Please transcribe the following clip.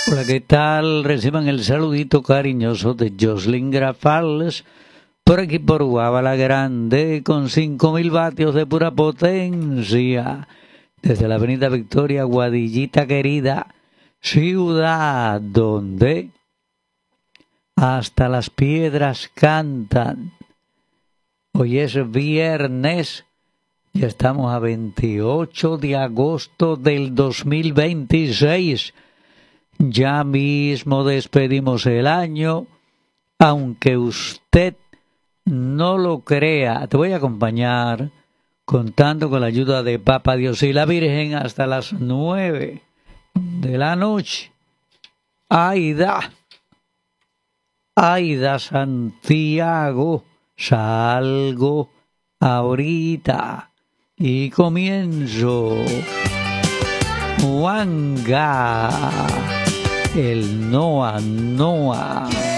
Hola, ¿qué tal? Reciban el saludito cariñoso de Jocelyn Grafales, por aquí por Guabala Grande, con 5.000 vatios de pura potencia, desde la avenida Victoria, Guadillita querida, ciudad donde hasta las piedras cantan. Hoy es viernes y estamos a 28 de agosto del 2026. Ya mismo despedimos el año, aunque usted no lo crea. Te voy a acompañar contando con la ayuda de Papá Dios y la Virgen hasta las 9 de la noche. Aida Santiago, salgo ahorita y comienzo. Juanga, el Noa Noa.